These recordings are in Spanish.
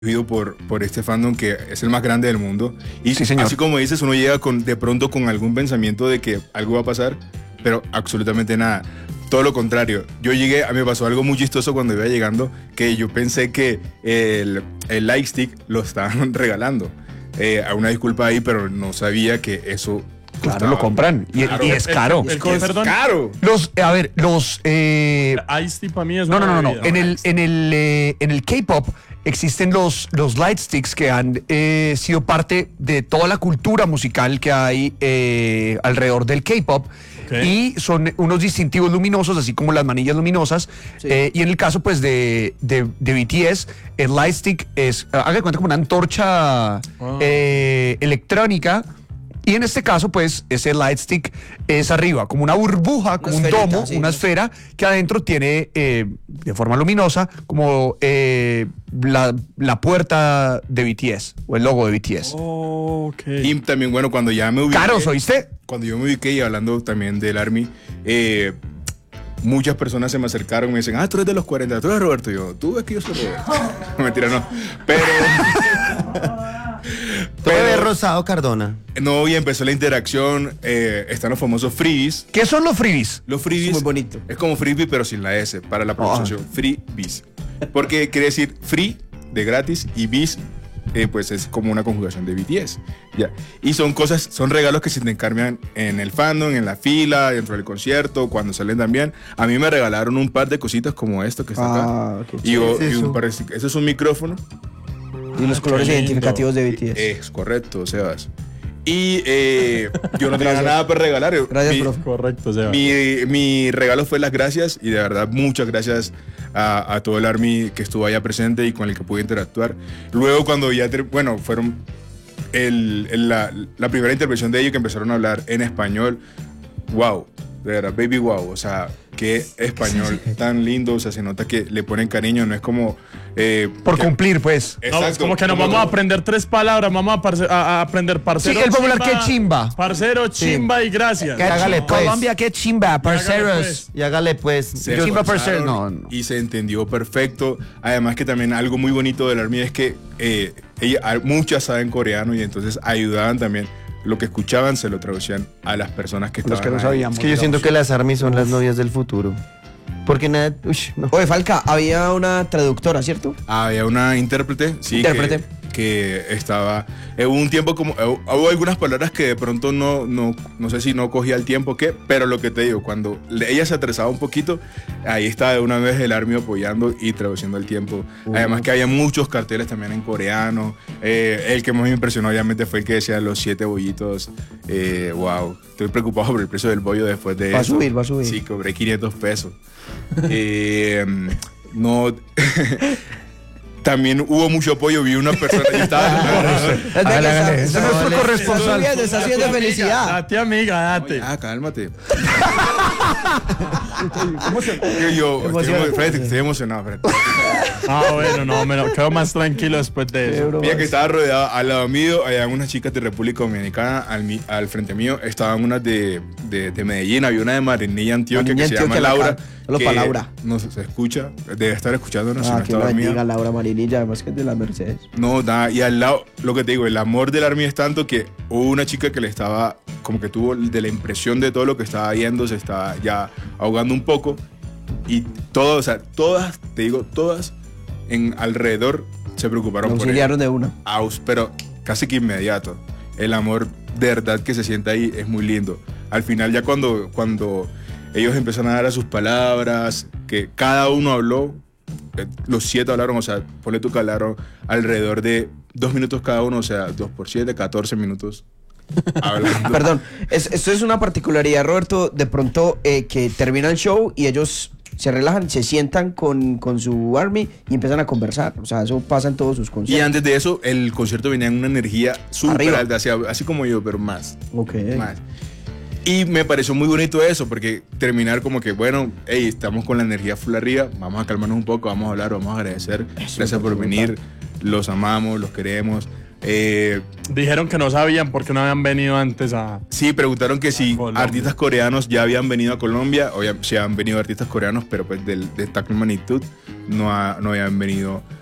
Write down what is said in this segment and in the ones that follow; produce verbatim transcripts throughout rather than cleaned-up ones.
por, por este fandom que es el más grande del mundo. Y sí, señor. Así como dices, uno llega con, de pronto con algún pensamiento de que algo va a pasar, pero absolutamente nada. Todo lo contrario. Yo llegué, a mí me pasó algo muy chistoso cuando iba llegando, que yo pensé que el, el Lightstick lo estaban regalando. Eh, a una disculpa ahí, pero no sabía que eso... Claro, costaba. lo compran. Y, Claro. y es caro. El, el, Es que es perdón, caro. Los, a ver, los... Eh, Ice-T para mí es no, no, una no, no. bebida. En el, en el, eh, en el K-pop existen los, los light sticks que han eh, sido parte de toda la cultura musical que hay eh, alrededor del K-pop. Okay. Y son unos distintivos luminosos, así como las manillas luminosas. Sí. Eh, y en el caso, pues, de, de, de B T S, el light stick es, haga de cuenta, como una antorcha Oh. eh, electrónica. Y en este caso, pues, ese light stick es arriba, como una burbuja, como un esferita, domo, sí, una sí. esfera, que adentro tiene, eh, de forma luminosa, como eh, la, la puerta de B T S, o el logo de B T S. Oh, ok. Y también, bueno, cuando ya me ubiqué... Caros, ¿oíste? Cuando yo me ubiqué, y hablando también del Army, eh, muchas personas se me acercaron y me dicen, ah, tú eres de los cuarenta, tú eres Roberto. Y yo, tú ves que yo soy Roberto. Mentira, no. Pero... Todo de Rosado Cardona. No, y empezó la interacción. Eh, están los famosos freebies. ¿Qué son los freebies? Los freebies Es muy bonito. es como freebie, pero sin la S para la pronunciación. Freebies. Porque quiere decir free, de gratis, y bis, eh, pues es como una conjugación de B T S. Ya. Y son cosas, son regalos que se te encargan en el fandom, en la fila, dentro del concierto, cuando salen también. A mí me regalaron un par de cositas como esto que está Ah, acá. qué Y, yo- chévere. y un Eso. par de- eso es un micrófono. Y los colores qué lindo. identificativos de B T S. Es correcto, Sebas. Y eh, yo no tenía nada para regalar. Gracias, Mi- profe. Correcto, Seba. Mi, mi regalo fue las gracias, y de verdad muchas gracias a, a todo el Army que estuvo allá presente y con el que pude interactuar. Luego cuando ya, ter- bueno, fueron el, el- la, la primera intervención de ellos, que empezaron a hablar en español, wow, de verdad, baby wow, o sea, qué español tan lindo, o sea, se nota que le ponen cariño, no es como... eh, Por que- cumplir, pues. No, Exacto, es como que nos vamos a aprender tres palabras, vamos a, parce- a- a aprender parcero. Sí, el popular, qué chimba. Parcero, chimba y gracias. ¿Qué hágale, pues. Colombia, qué chimba, parceros. pues. Y hágale pues. Se Yo- Chimba esforzaron parcero, no, no. y se entendió perfecto. Además que también algo muy bonito del Army es que eh, ella, a- muchas saben coreano, y entonces ayudaban también. Lo que escuchaban se lo traducían a las personas que Los estaban que no ahí. sabíamos. Es que yo siento que las Army son las novias del futuro. Porque nada. Uy, no. Oye, Falca, había una traductora, ¿cierto? Había una intérprete, sí, Intérprete. Que, que estaba... eh, hubo un tiempo como... eh, hubo algunas palabras que de pronto no, no, no sé si no cogía el tiempo, qué, pero lo que te digo, cuando le- ella se atrasaba un poquito, ahí estaba de una vez el Army apoyando y traduciendo el tiempo. Además que había muchos carteles también en coreano. Eh, el que más me impresionó obviamente fue el que decía los siete bollitos. Eh, wow, estoy preocupado por el precio del bollo después de Va a eso. subir, va a subir. Sí, cobré quinientos pesos. Eh, no... También hubo mucho apoyo, vi una persona, yo estaba... Hágale, hágale. Ese es nuestro corresponsal. Está subiendo, está subiendo de felicidad. Date, amiga, date. Ah, cálmate. yo, yo estoy, emo- Fred, estoy emocionado, Fred. Ah, bueno, no, me lo- quedo más tranquilo después de eso. Mira que estaba rodeado, al lado mío, había unas chicas de República Dominicana, al, mi- al frente mío estaban unas de, de, de Medellín, había una de Marinilla, Antioquia, Marinilla, que se llama Antioquia, Laura. acá. Solo que pa' Laura. No se se escucha, debe estar escuchándonos, si Ah, no que está la bendiga dormida. Laura Marinilla, además que es de la Mercedes. No, nada, y al lado, lo que te digo, el amor del Army es tanto que hubo una chica que le estaba, como que tuvo de la impresión de todo lo que estaba viendo, se estaba ya ahogando un poco, y todo, o sea, todas, te digo, todas en alrededor se preocuparon Lo por ella. auxiliaron de una. Aus, pero casi que inmediato. El amor de verdad que se siente ahí es muy lindo. Al final ya cuando, cuando ellos empiezan a dar a sus palabras, que cada uno habló, eh, los siete hablaron, o sea, ponle tú que hablaron alrededor de dos minutos cada uno, o sea, dos por siete, catorce minutos hablando. Perdón, es- esto es una particularidad, Roberto, de pronto eh, que termina el show y ellos se relajan, se sientan con, con su Army y empiezan a conversar. O sea, eso pasa en todos sus Y conciertos. antes de eso, el concierto venía en una energía súper Arriba. alta, así, así como yo, pero más. Ok. más. Y me pareció muy bonito eso, porque terminar como que, bueno, hey, estamos con la energía full arriba, vamos a calmarnos un poco, vamos a hablar, vamos a agradecer. Gracias por venir, los amamos, los queremos. Eh, Dijeron que no sabían porque no habían venido antes a... sí, preguntaron que si Colombia. artistas coreanos ya habían venido a Colombia, o ya, si han venido artistas coreanos, pero pues del, de tal magnitud no, ha- no habían venido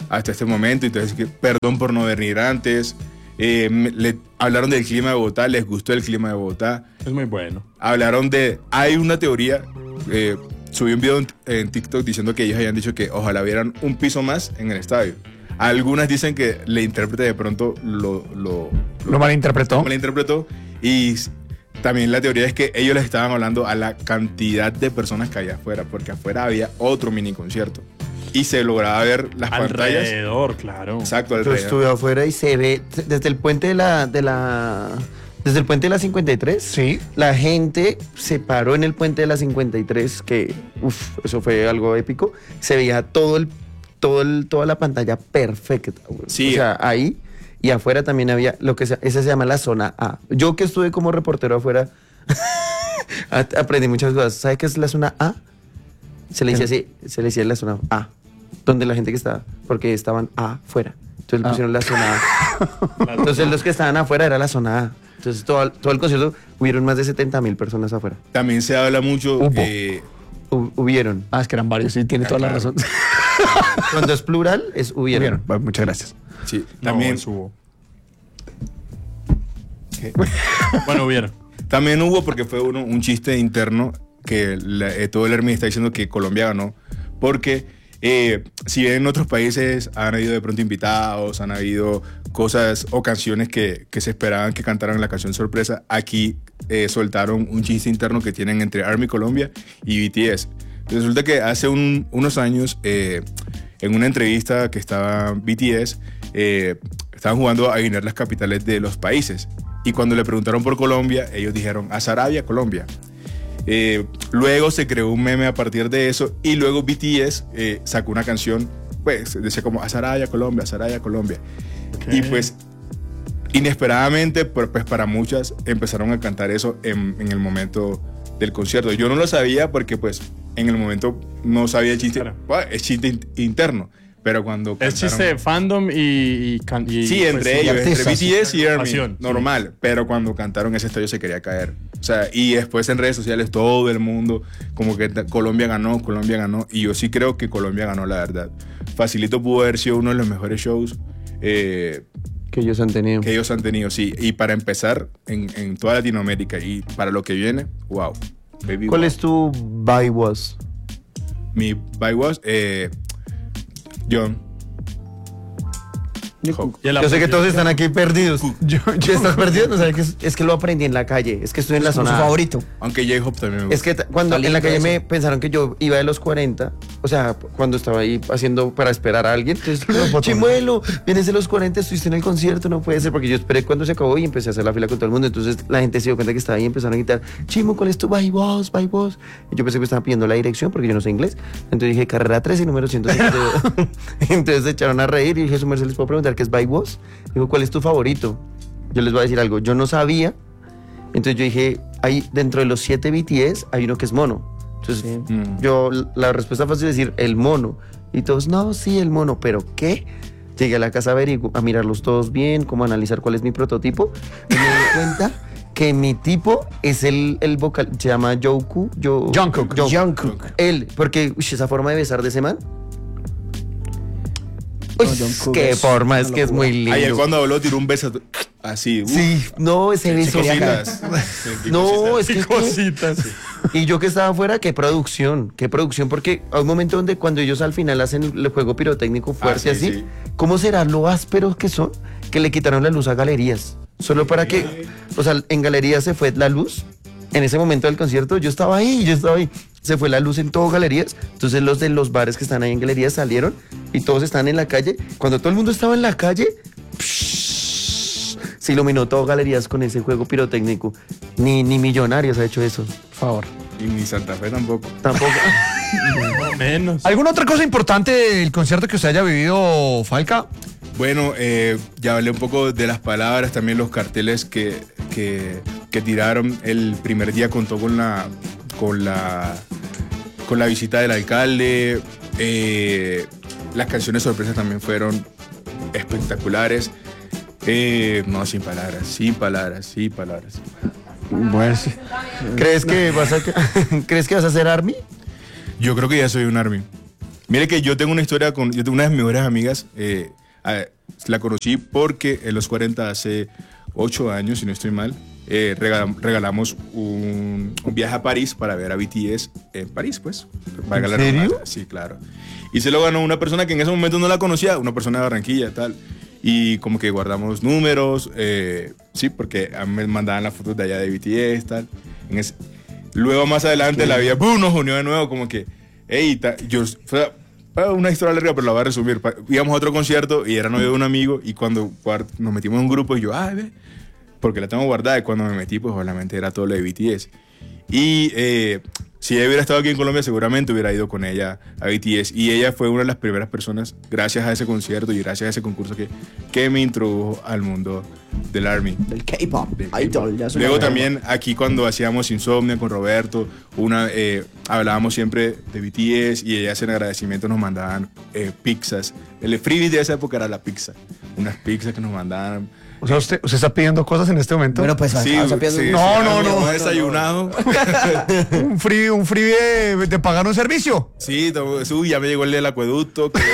hasta este momento. Entonces, que, perdón por no venir antes. Eh, me- le hablaron del clima de Bogotá, les gustó el clima de Bogotá. Es muy bueno. Hablaron de... Hay una teoría, eh, subí un video en, en TikTok diciendo que ellos habían dicho que ojalá vieran un piso más en el estadio. Algunas dicen que el intérprete de pronto lo, lo, Lo malinterpretó. malinterpretó. Y s- también la teoría es que ellos les estaban hablando a la cantidad de personas que había afuera, porque afuera había otro mini concierto. Y se lograba ver las pantallas. Alrededor, claro. Exacto, Yo alrededor. estuve afuera y se ve desde el puente de la, de la, desde el puente de la cincuenta y tres. Sí. La gente se paró en el puente de la cincuenta y tres, que, uff, eso fue algo épico. Se veía todo el, todo el, toda la pantalla perfecta, güey. Sí. O sea, ahí y afuera también había lo que se, esa se llama la zona A. Yo que estuve como reportero afuera, a- aprendí muchas cosas. ¿Sabe qué es la zona A? Se le dice así, se le decía la zona A, donde la gente que estaba, porque estaban afuera. Entonces le pusieron la zona A. Entonces los que estaban afuera era la zona A. Entonces todo, todo el concierto hubieron más de setenta mil personas afuera. También se habla mucho. Hubo. eh, Hu- hubieron. Ah, es que eran varios, sí, tiene toda la razón. Cuando es plural, es hubieron. Hubieron. Bueno, muchas gracias. sí, También también, hubo. Bueno, hubieron. también hubo porque fue uno, un chiste interno que la- eh, todo el Hermes está diciendo que Colombia ganó. Porque eh, si bien en otros países han habido de pronto invitados, han habido cosas o canciones que, que se esperaban que cantaran la canción sorpresa, aquí eh, soltaron un chiste interno que tienen entre Army Colombia y B T S. Resulta que hace un- unos años, eh, en una entrevista que estaba B T S, eh, estaban jugando a adivinar las capitales de los países. Y cuando le preguntaron por Colombia, ellos dijeron a Sarabia, Colombia. Eh, luego se creó un meme a partir de eso y luego B T S eh, sacó una canción, pues decía como a Sarabia, Colombia, a Sarabia, Colombia. Ok. Y pues inesperadamente, pues pues, para muchas empezaron a cantar eso en, en el momento del concierto. Yo no lo sabía porque pues en el momento no sabía el chiste, Claro. Bueno, es chiste in- interno, pero cuando Es cantaron- chiste de fandom y... y, can- y, Sí, pues, entre sí, ellos, entre artistas. B T S y Army, Pasión, sí. normal, pero cuando cantaron ese estadio se quería caer. O sea, y después en redes sociales todo el mundo como que ta- Colombia ganó, Colombia ganó, y yo sí creo que Colombia ganó, la verdad. Facilito pudo haber sido uno de los mejores shows eh, Que ellos han tenido. que ellos han tenido, sí. Y para empezar, en, en toda Latinoamérica y para lo que viene, wow. Baby, ¿Cuál wow. es tu buy was? Mi by was? Eh, John. Hawk. Y el Yo sé que apoyo. todos están aquí perdidos. Yo, yo- ¿Estás perdido? No sabes que es, es que lo aprendí en la calle. Es que estoy en la Como zona su A. favorito. Aunque J-Hope también me Es gusta. que t- cuando Está en la lindo calle me eso. pensaron que yo iba de los cuarenta, o sea, cuando estaba ahí haciendo para esperar a alguien, entonces, Chimuelo, vienes de los cuarenta, estuviste en el concierto, no puede ser, porque yo esperé cuando se acabó y empecé a hacer la fila con todo el mundo, entonces la gente se dio cuenta que estaba ahí y empezaron a gritar, Chimo, ¿cuál es tu bye boss, bye boss? Y yo pensé que me estaban pidiendo la dirección porque yo no sé inglés, entonces dije, carrera tres y número ciento cincuenta y dos. Entonces se echaron a reír y dije, su merced, ¿les puedo preguntar qué es bye boss? Digo, ¿cuál es tu favorito? Yo les voy a decir algo, yo no sabía. Entonces yo dije, hay, dentro de los siete B T S hay uno que es mono. Entonces Mm. yo, la respuesta fácil es decir, el mono. Y todos, no, sí, el mono, pero ¿qué? Llegué a la casa a ver y a mirarlos todos bien, como analizar cuál es mi prototipo. Y me di cuenta que mi tipo es el, el vocal, se llama Jungkook. Yo, Jungkook. Yo- Jungkook. Él, porque uy, esa forma de besar de ese man. Uy, No, Jungkook qué es forma, una es que es locura. muy lindo. Ayer cuando habló tiró un beso así. uf, Sí, no, ese beso. cositas. Qué No, cositas. es que Qué ¿qué? cositas. Y yo que estaba afuera, qué producción, qué producción, porque hay un momento donde cuando ellos al final hacen el juego pirotécnico fuerte Ah, sí, así, sí. ¿cómo será lo ásperos que son que le quitaron la luz a galerías? Solo para que, o sea, en galerías se fue la luz. En ese momento del concierto yo estaba ahí, yo estaba ahí. Se fue la luz en todo galerías. Entonces los de los bares que están ahí en galerías salieron y todos están en la calle. Cuando todo el mundo estaba en la calle, se iluminó todo galerías con ese juego pirotécnico. Ni, ni Millonarios ha hecho eso. Por favor. Y ni Santa Fe tampoco. Tampoco. Por menos. ¿Alguna otra cosa importante del concierto que usted haya vivido, Falca? Bueno, eh, ya hablé un poco de las palabras, también los carteles que, que, que tiraron. El primer día contó con la, con la, con la visita del alcalde. Eh, las canciones sorpresas también fueron espectaculares. Eh, no, sin palabras, sin palabras, sin palabras. Bueno, sí. ¿Crees que vas a ¿Crees que vas a hacer Army? Yo creo que ya soy un Army. Mire que yo tengo una historia con, yo tengo una de mis mejores amigas, eh, a- la conocí porque en los cuarenta, hace ocho años, si no estoy mal, eh, regal- regalamos un, un viaje a París para ver a B T S en París, pues. Valga la serio? redundancia. Sí, claro. Y se lo ganó una persona que en ese momento no la conocía, una persona de Barranquilla, tal. Y como que guardamos números, eh, sí, porque a mí me mandaban las fotos de allá de B T S, tal. En ese- Luego más adelante la vida ¡pum! Nos unió de nuevo, como que, hey, ta- yo, fue fue una historia larga, pero la voy a resumir. Pa- Íbamos a otro concierto y era novio de un amigo y cuando guard- nos metimos en un grupo y yo, ay, ve, porque la tengo guardada y cuando me metí, pues obviamente era todo lo de B T S. Y eh, si ella hubiera estado aquí en Colombia, seguramente hubiera ido con ella a B T S. Y ella fue una de las primeras personas, gracias a ese concierto y gracias a ese concurso, que, que me introdujo al mundo del ARMY. Del K-pop. Del Idol. K-pop. Ya es una Luego broma. también aquí cuando hacíamos Insomnia con Roberto, una, eh, hablábamos siempre de B T S y ellas en agradecimiento nos mandaban eh, pizzas. El freebie de esa época era la pizza. Unas pizzas que nos mandaban. O sea, usted, usted está pidiendo cosas en este momento. Bueno, pues Sí, vamos a pienso- sí, No, sí, no, no. hemos desayunado. un free, un free de, de pagar un servicio. Sí, to- uy, ya me llegó el del acueducto. que-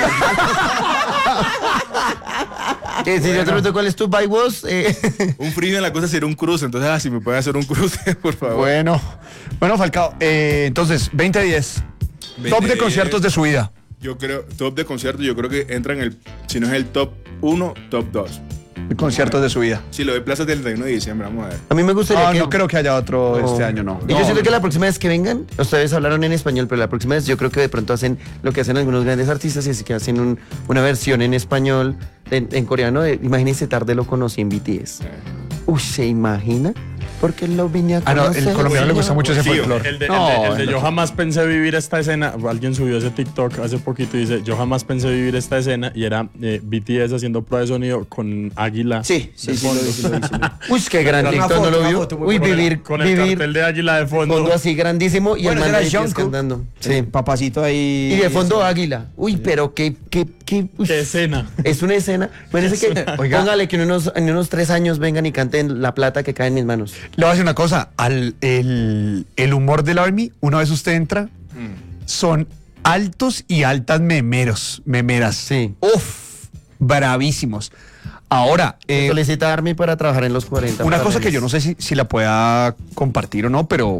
Que si yo te pregunto cuál es tu buy was, eh, un freebie en la cosa sería un cruce. Entonces, ah, si me pueden hacer un cruce, por favor. Bueno, bueno, Falcao. eh, entonces, veinte diez. Top de veinte conciertos de su vida. Yo creo, top de concierto, yo creo que entra en el, si no es el top uno, top dos. De conciertos de su vida. Si lo de Plaza del treinta y uno de diciembre, vamos a ver. a mí me gustaría Ah, que... no creo que haya otro No. este año, no. Y yo No, siento que no. la próxima vez que vengan, ustedes hablaron en español, pero la próxima vez yo creo que de pronto hacen lo que hacen algunos grandes artistas y es que hacen un- una versión en español, en, en coreano. De, imagínense, tarde lo conocí en B T S. Uy, ¿se imagina? Porque lo vine a Ah, no, conocer. el colombiano le gusta mucho ese Sí, folclore. El de, No, el de- el de no. yo jamás pensé vivir esta escena. Alguien subió ese TikTok hace poquito y dice: Yo jamás pensé vivir esta escena. Y era eh, B T S haciendo prueba de sonido con Águila. Sí, sí, de sí, lo fondo. vi, sí, lo vi, sí lo vi. Uy, qué gran Una TikTok, foto, ¿no lo una vio? foto muy Uy, Con el- vivir, con el vivir, cartel de Águila de fondo. fondo así grandísimo y Bueno, el ese man era de B T S Jungkook. cantando. Sí, Sí. papacito ahí. Y de fondo Águila. Uy, pero qué, qué, qué, uy. Qué escena. Es una escena. Parece que, Oiga. póngale que en unos, en unos tres años vengan y canten La Plata que cae en mis manos. Le voy a decir una cosa. Al, el, el humor del ARMY, una vez usted entra, son altos y altas memeros, memeras. Sí. Uf, bravísimos. Ahora, eh, Solicita a Army para trabajar en los cuarenta. una para cosa que verles. yo no sé si, si la pueda compartir o no, pero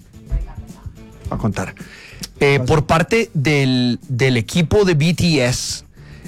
a contar. Eh, por parte del, del equipo de B T S,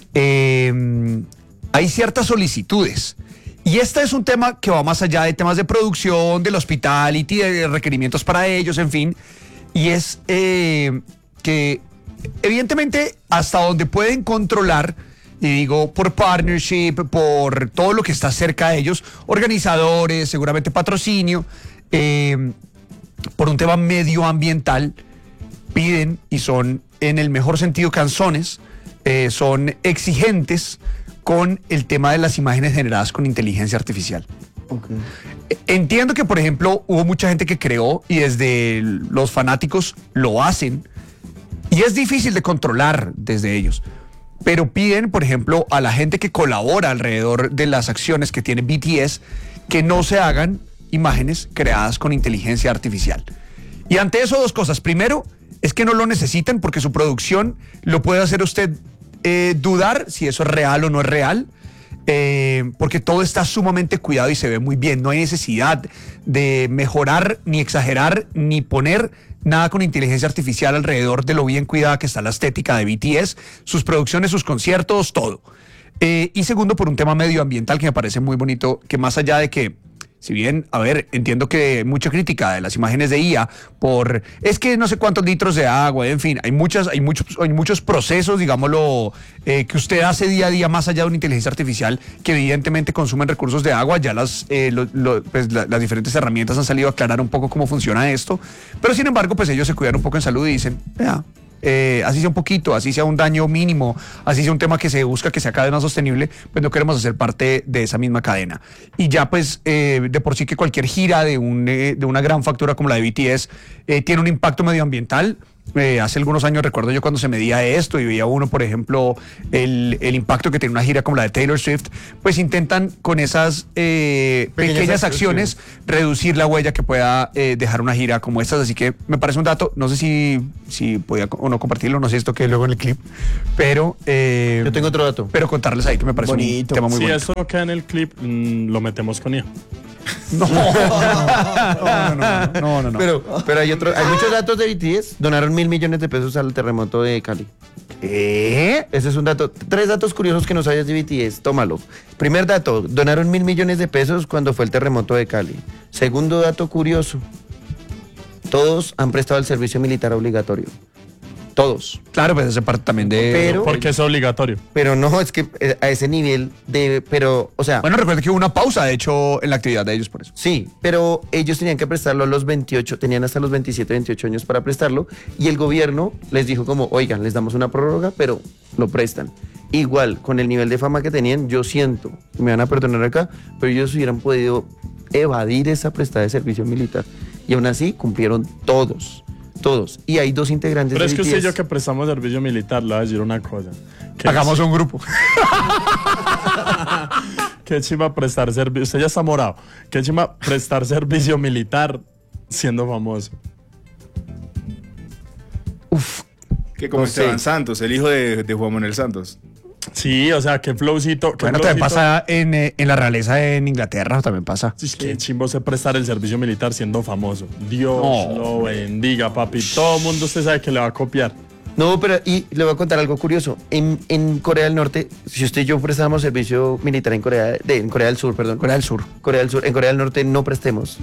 eh, hay ciertas solicitudes. Y este es un tema que va más allá de temas de producción, del hospitality, de requerimientos para ellos, en fin. Y es eh, que, evidentemente, hasta donde pueden controlar, y digo por partnership, por todo lo que está cerca de ellos, organizadores, seguramente patrocinio, eh, por un tema medioambiental, piden y son, en el mejor sentido, canzones, eh, son exigentes con el tema de las imágenes generadas con inteligencia artificial. Ok. Entiendo que, por ejemplo, hubo mucha gente que creó y desde los fanáticos lo hacen y es difícil de controlar desde ellos. Pero piden, por ejemplo, a la gente que colabora alrededor de las acciones que tiene B T S que no se hagan imágenes creadas con inteligencia artificial. Y ante eso, dos cosas. Primero, es que no lo necesitan porque su producción lo puede hacer usted eh, dudar si eso es real o no es real. Eh, porque todo está sumamente cuidado y se ve muy bien. No hay necesidad de mejorar, ni exagerar, ni poner nada con inteligencia artificial alrededor de lo bien cuidada que está la estética de B T S, sus producciones, sus conciertos, todo. Eh, y segundo, por un tema medioambiental que me parece muy bonito, que más allá de que, si bien, a ver, entiendo que hay mucha crítica de las imágenes de I A por, es que no sé cuántos litros de agua, en fin, hay muchas, hay muchos, hay muchos procesos, digámoslo, eh, que usted hace día a día más allá de una inteligencia artificial que evidentemente consumen recursos de agua. Ya las, eh, lo- lo- pues, la- las diferentes herramientas han salido a aclarar un poco cómo funciona esto, pero sin embargo, pues ellos se cuidan un poco en salud y dicen, vea, eh, así sea un poquito, así sea un daño mínimo, así sea un tema que se busca que sea cadena sostenible, pues no queremos hacer parte de esa misma cadena. Y ya pues eh, de por sí que cualquier gira de, un, eh, de una gran factura como la de B T S eh, tiene un impacto medioambiental, Eh, hace algunos años recuerdo yo cuando se medía esto y veía uno, por ejemplo, el, el impacto que tiene una gira como la de Taylor Swift, pues intentan con esas eh, Pequeñas pequeñas, acciones. acciones reducir la huella que pueda eh, dejar una gira como estas. Así que me parece un dato, no sé si, si podía o no compartirlo, no sé esto que luego en el clip, pero... eh, Yo tengo otro dato. Pero contarles ahí que me parece Bonito. un tema muy Si bonito. eso no queda en el clip, mm, lo metemos con I A. No, no, no, no, no, no, no. Pero, pero hay otro, hay muchos datos de B T S. Donaron mil millones de pesos al terremoto de Cali. ¿Qué? Ese es un dato. Tres datos curiosos que no sabías de B T S. Tómalo. Primer dato, donaron mil millones de pesos cuando fue el terremoto de Cali. Segundo dato curioso, todos han prestado el servicio militar obligatorio. Todos. Claro, pues ese parte también de... Pero- Porque es obligatorio. Pero no, es que eh, a ese nivel de... Pero, o sea... Bueno, recuerda que hubo una pausa, de hecho, en la actividad de ellos por eso. Sí, pero ellos tenían que prestarlo a los veintiocho, tenían hasta los veintisiete, veintiocho años para prestarlo y el gobierno les dijo como, oigan, les damos una prórroga, pero lo prestan. Igual, con el nivel de fama que tenían, yo siento, me van a perdonar acá, pero ellos hubieran podido evadir esa prestada de servicio militar y aún así cumplieron todos, todos. Y hay dos integrantes Pero de es que usted y B T S. yo que prestamos servicio militar, le voy a decir una cosa. Que Hagamos un grupo. Qué chimba prestar servicio. Usted ya está morado. Qué chimba prestar servicio militar siendo famoso. Que como No sé. Esteban Santos, el hijo de, de Juan Manuel Santos. Sí, o sea, qué flowcito. Qué Bueno, también flowcito. pasa en, eh, en la realeza en Inglaterra, también pasa. Sí, qué chimbo se prestar el servicio militar siendo famoso. Dios No. lo bendiga, papi. Todo el mundo usted sabe que le va a copiar. No, pero y le voy a contar algo curioso. En, en Corea del Norte, si usted y yo prestamos servicio militar en Corea, de, en Corea del Sur, perdón. Corea del Sur. Corea del Sur, en Corea del Norte no prestemos.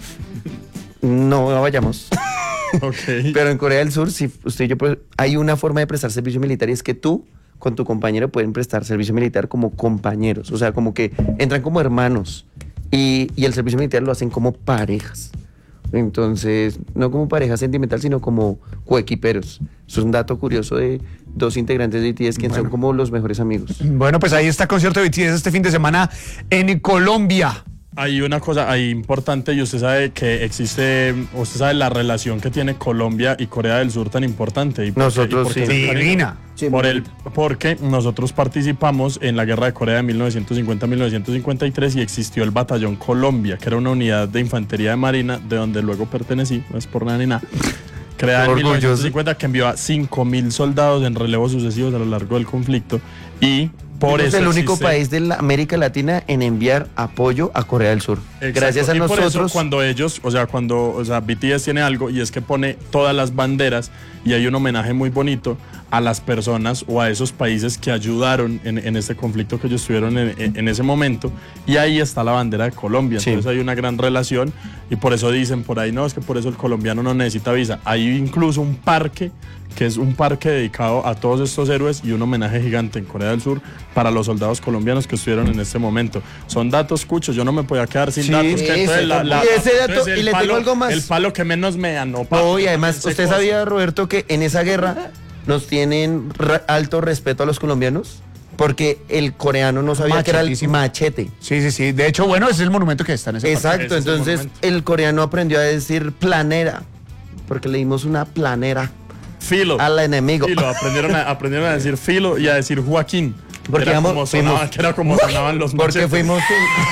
No, no vayamos. Ok. Pero en Corea del Sur, si usted y yo, pues, hay una forma de prestar servicio militar y es que tú con tu compañero pueden prestar servicio militar como compañeros. O sea, como que entran como hermanos y, y el servicio militar lo hacen como parejas. Entonces, no como pareja sentimental, sino como coequiperos. Eso es un dato curioso de dos integrantes de B T S que son como los mejores amigos. Bueno, pues ahí está concierto de B T S este fin de semana en Colombia. Hay una cosa ahí importante y usted sabe que existe, usted sabe la relación que tiene Colombia y Corea del Sur tan importante. ¿Y por qué- Nosotros y por qué sí. ese cariño? Divina. Sí, Por muy el, porque nosotros participamos en la guerra de Corea de mil novecientos cincuenta a mil novecientos cincuenta y tres y existió el Batallón Colombia, que era una unidad de infantería de marina de donde luego pertenecí, no es por nada ni nada. Creada en Orgulloso. mil novecientos cincuenta, que envió a cinco mil soldados en relevos sucesivos a lo largo del conflicto y por Somos eso el único existe- país de la América Latina en enviar apoyo a Corea del Sur. Exacto. Gracias a y por nosotros. eso cuando ellos, o sea, cuando, o sea, B T S tiene algo y es que pone todas las banderas y hay un homenaje muy bonito a las personas o a esos países que ayudaron en, en este conflicto que ellos tuvieron en, en- en ese momento y ahí está la bandera de Colombia. Sí. Entonces hay una gran relación y por eso dicen por ahí, no, es que por eso el colombiano no necesita visa. Hay incluso un parque que es un parque dedicado a todos estos héroes y un homenaje gigante en Corea del Sur para los soldados colombianos que estuvieron en este momento. Son datos cuchos, yo no me podía quedar sin Sí, datos. Que sí, entonces la- la- y ese dato, entonces el y le tengo palo- algo más. El palo que menos me dan, no, papi, No, y yo además, también sé ¿usted cosas. sabía, Roberto, que en esa guerra nos tienen ra- alto respeto a los colombianos? Porque el coreano no sabía que era el Machetísimo. machete. Sí, sí, sí. De hecho, bueno, ese es el monumento que está en ese parque. Exacto, Ese es el entonces monumento. el coreano aprendió a decir planera, porque le dimos una planera Filo. al enemigo. Filo, aprendieron a, aprendieron a decir Filo y a decir Joaquín. Porque era vamos- como fuimos- sonaban, que era como sonaban los Porque machetes. fuimos...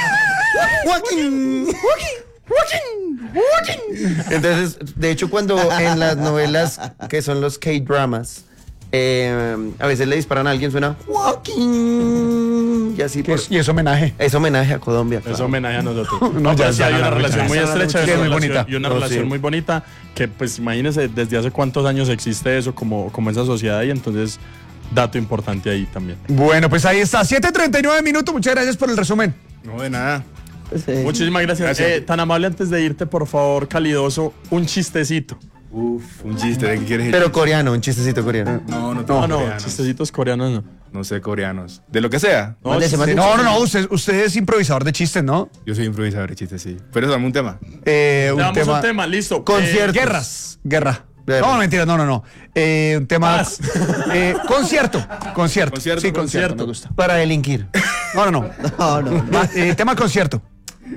Joaquín, Joaquín, Joaquín, Joaquín. Entonces, de hecho, cuando en las novelas que son los K-dramas, eh, a veces le disparan a alguien, suena Joaquín. Y así Que por- es- y es homenaje. es homenaje a Colombia. Es claro. homenaje a nosotros. No, No, ya, pero sí ya, hay ya, una ya, relación ya, muy ya, estrecha ya, y ya, una muy relación- bonita. y una No, relación sí. muy bonita que pues imagínense desde hace cuántos años existe eso como, como esa sociedad y entonces dato importante ahí también. Bueno, pues ahí está. siete treinta y nueve minutos. Muchas gracias por el resumen. No, de nada. Sí. Muchísimas gracias. Gracias. Eh, tan amable antes de irte, por favor, calidoso, un chistecito. Uf, un chiste. ¿De qué quieres el Pero chiste? coreano, un chistecito coreano. No, no No, tengo no, coreanos. chistecitos coreanos no. No sé coreanos. De lo que sea. No, Mándese, sí, mándese. No, no, no. Usted, usted es improvisador de chistes, ¿no? Yo soy improvisador de chistes, sí. Pero eso dame un tema. Eh, te un damos tema. un tema, listo. Concierto. Eh, Guerras. Guerra. Guerra. No, mentira, no, no, no. Eh, un tema. Paz. Eh, concierto. Concierto. Concierto, Sí, concierto. concierto. Me gusta. Para delinquir. No, no, no. No, no. Va, eh, tema concierto.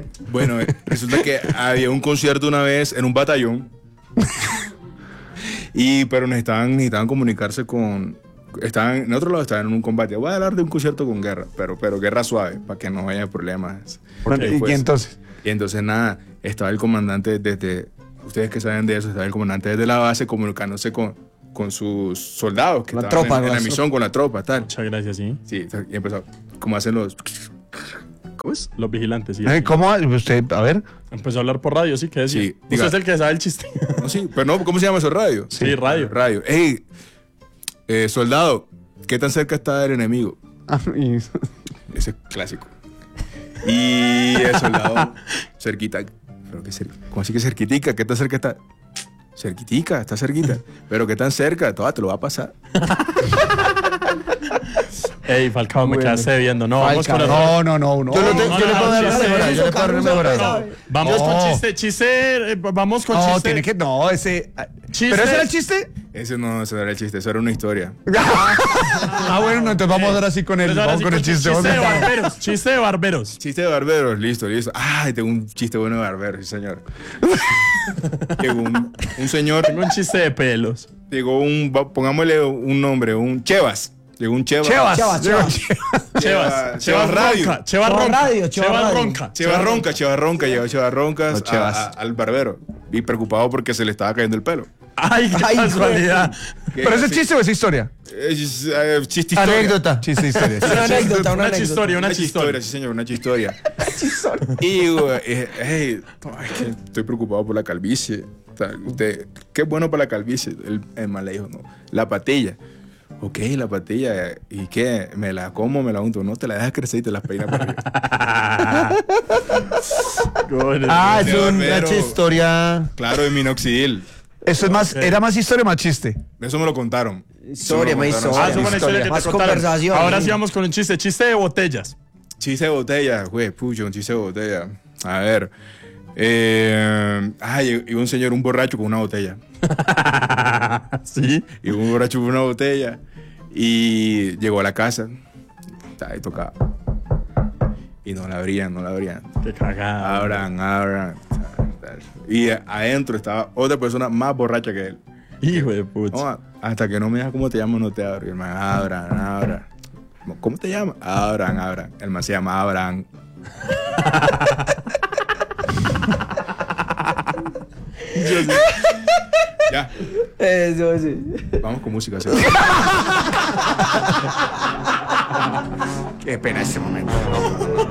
Bueno, eh, resulta que había un concierto una vez en un batallón. Y, pero necesitaban, necesitaban comunicarse con... Estaban, en otro lado estaban en un combate. Voy a hablar de un concierto con guerra, pero, pero guerra suave, para que no haya problemas. Bueno, ¿y Pues, entonces? Y entonces nada, estaba el comandante desde... Ustedes que saben de eso, estaba el comandante desde la base comunicándose con, con sus soldados que La estaban tropa, en, en la las misión, con la tropa, tal. Muchas gracias, sí. Sí, y empezó, como hacen los... ¿Cómo es? Los vigilantes, sí. Eh, ¿Cómo? Usted, a ver. Empezó a hablar por radio, sí, ¿qué decía? Sí, Usted diga. es el que sabe el chiste. No, sí, pero no, ¿cómo se llama eso? ¿Radio? Sí, radio. Radio. Ey, eh, soldado, ¿qué tan cerca está del enemigo? Ah, y- Ese es clásico. Y el soldado, cerquita. ¿Pero qué cer- ¿Cómo así que cerquitica? ¿Qué tan cerca está? Cerquitica, está cerquita. Pero ¿qué tan cerca? Todo te lo va a pasar. Ey, Falcao, me Bueno. quedaste viendo. No, vamos con Falcao. el... No, no, no, no. Yo, lo te- no, yo no, le puedo no, dar una chiste, mejorada, yo le puedo dar una mejorada. No, vamos No. con chiste, chiste, eh, vamos con No, chiste. tiene que. No, ese. Chistes. ¿Pero ese era el chiste? Ese no, ese no era el chiste, eso era una historia. Ah, bueno, no, entonces vamos a dar así con el, Entonces, ahora vamos sí, con el chiste. Chiste de vamos. barberos, chiste de barberos. Chiste de barberos, listo, listo. Ay, tengo un chiste bueno de barberos, sí, señor. Llegó un, un señor, Tengo un chiste de pelos. llegó un, va- pongámosle un nombre, un Chevas. Llegó un Chevas. Chevas. Chevas, Chevas. Chevas, Chevas Radio. Ronca, Chevas Chevas Ronca, Radio, Chevas Chevas Radio. Ronca. Chevas Ronca, Chevas Ronca, llegó Chevas Roncas No, a- Chevas. a- al barbero. Y preocupado porque se le estaba cayendo el pelo. Ay, qué Ay, casualidad. ¿Qué? ¿Pero ese Sí. chiste o esa historia? Es, eh, chiste historia. Anécdota. Chiste, historia. Una anécdota, una Una anécdota. chistoria, una Una chistoria, chistoria. sí señor, una chistoria. Y digo, eh, hey, no, es que estoy preocupado por la calvicie. O sea, usted, ¿qué es bueno para la calvicie? El, el man le dijo, no, la patilla. Ok, la patilla, ¿y qué? ¿Me la como, me la unto? No, te la dejas crecer y te las peinas para arriba. Ah, Ese es una barbero. historia. Claro, de minoxidil. Eso es más, era más historia o más chiste. Eso me lo contaron. Historia, Eso me me lo contaron. Ah, historia. eso fue una historia que te Más contaron. conversación. Ahora sí vamos con un chiste, chiste de botellas. Chiste de botella, güey, pucho, un chiste de botella. A ver. Eh, ah, iba un señor, un borracho con una botella. Sí. Y un borracho con una botella. Y llegó a la casa. Ahí tocaba. Y no la abrían, no la abrían. Qué cagada. Abran, abran. Y adentro estaba otra persona más borracha que él. Hijo de puta. No, hasta que no me digas cómo te llamas, no te abro. Y el man, abran, abran. ¿Cómo te llamas? Abran, abran. El man se llama Abraham. Ya, Eso sí. vamos con música. ¿sí? Qué pena este momento.